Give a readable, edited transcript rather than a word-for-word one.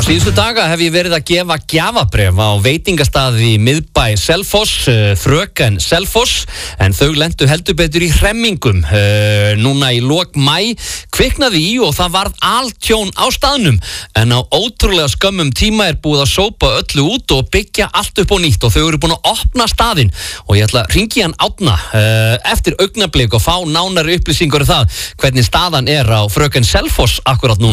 Síðustu daga hef ég verið að gefa gjafabréf á veitingastaði í miðbæ Selfoss, Fröken Selfoss, en þau lentu heldur betur í hremmingum. Núna í lok maí kviknaði í og það varð altjón á staðnum, en á ótrúlega skömmum tíma er búið að sópa öllu út og byggja allt upp á nýtt og þau eru búin að opna staðinn og ég ætla að hringja hann Árna eftir augnablik og fá nánari upplýsingar það hvernig staðan er á Fröken Selfoss akkurat núna.